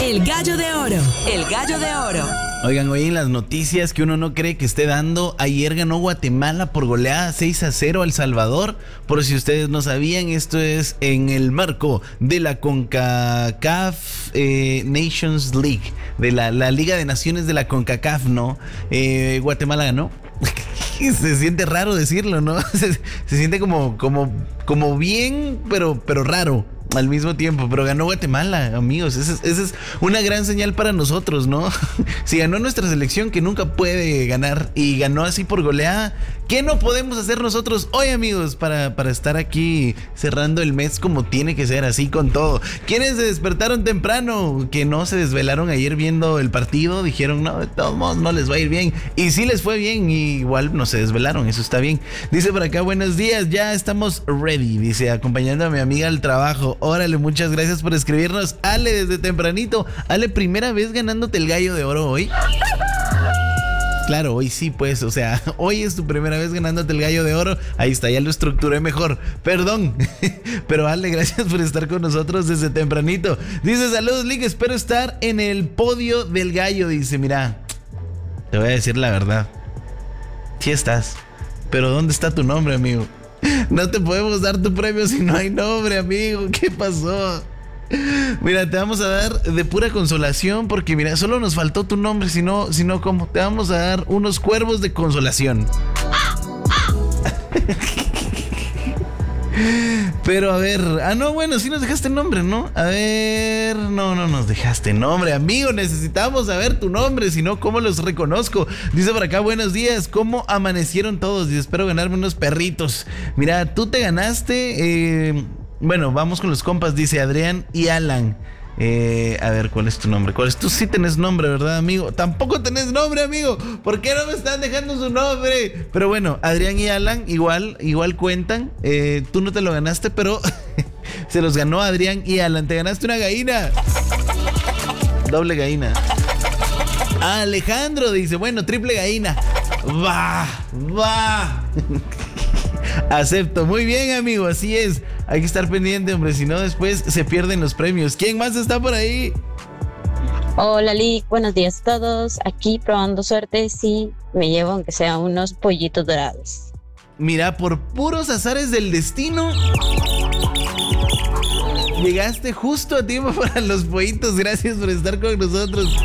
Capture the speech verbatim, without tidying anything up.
El Gallo de Oro. El Gallo de Oro. Oigan, hoy en las noticias que uno no cree que esté dando, ayer ganó Guatemala por goleada seis a cero a El Salvador. Por si ustedes no sabían, esto es en el marco de la CONCACAF eh, Nations League, de la, la Liga de Naciones de la CONCACAF, ¿no? Eh, Guatemala ganó. Se siente raro decirlo, ¿no? Se, se siente como, como, como bien, pero, pero raro al mismo tiempo, pero ganó Guatemala, amigos. Esa es, esa es una gran señal para nosotros, ¿no? Si ganó nuestra selección, que nunca puede ganar, y ganó así por goleada, ¿qué no podemos hacer nosotros hoy, amigos, para, para estar aquí cerrando el mes como tiene que ser, así con todo? ¿Quiénes se despertaron temprano, que no se desvelaron ayer viendo el partido? Dijeron, no, de todos modos no les va a ir bien, y sí les fue bien, y igual no se desvelaron, eso está bien. Dice por acá, buenos días, ya estamos ready, dice, acompañando a mi amiga al trabajo. Órale, muchas gracias por escribirnos, Ale, desde tempranito. Ale, primera vez ganándote el Gallo de Oro hoy. Claro, hoy sí, pues, o sea, hoy es tu primera vez ganándote el Gallo de Oro. Ahí está, ya lo estructuré mejor. Perdón, pero Ale, gracias por estar con nosotros desde tempranito. Dice, saludos, Lick, espero estar en el podio del Gallo. Dice, mira, te voy a decir la verdad. Sí estás, pero ¿dónde está tu nombre, amigo? No te podemos dar tu premio si no hay nombre, amigo. ¿Qué pasó? Mira, te vamos a dar de pura consolación, porque mira, solo nos faltó tu nombre, si no, si no, ¿cómo? Te vamos a dar unos cuervos de consolación. Pero a ver, ah no, bueno, sí nos dejaste nombre, ¿no? A ver, no, no nos dejaste nombre, amigo, necesitamos saber tu nombre, si no, ¿cómo los reconozco? Dice por acá, buenos días, ¿cómo amanecieron todos? Y espero ganarme unos perritos. Mira, tú te ganaste, eh, bueno, vamos con los compas, dice Adrián y Alan. Eh, a ver, ¿cuál es tu nombre? ¿Cuál es? Tú sí tenés nombre, ¿verdad, amigo? Tampoco tenés nombre, amigo. ¿Por qué no me están dejando su nombre? Pero bueno, Adrián y Alan igual, igual cuentan. Eh, tú no te lo ganaste, pero se los ganó Adrián y Alan. Te ganaste una gallina. Doble gallina. Alejandro dice, bueno, triple gallina. Va, va. Acepto, muy bien, amigo, así es. Hay que estar pendiente, hombre, si no después se pierden los premios. ¿Quién más está por ahí? Hola, Lick, buenos días a todos. Aquí probando suerte, sí, me llevo aunque sea unos pollitos dorados. Mira, por puros azares del destino, llegaste justo a tiempo para los pollitos. Gracias por estar con nosotros.